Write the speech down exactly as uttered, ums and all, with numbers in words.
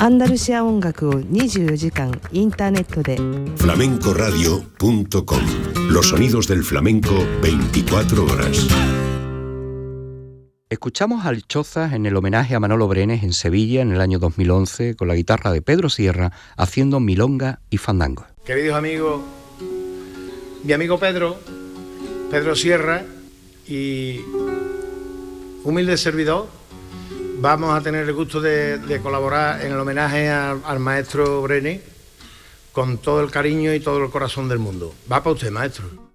アンダルシア音楽をにじゅうよじかんインターネットでフラメンコラディオpunto com. Los sonidos del flamenco veinticuatro horas. Escuchamos al Chozas en el homenaje a Manolo Brenes en Sevilla en el año dos mil once con la guitarra de Pedro Sierra haciendo milonga y fandango. Queridos amigos, mi amigo Pedro, Pedro Sierra y humilde servidor, vamos a tener el gusto de, de colaborar en el homenaje a, al maestro Brenes con todo el cariño y todo el corazón del mundo. Va para usted, maestro.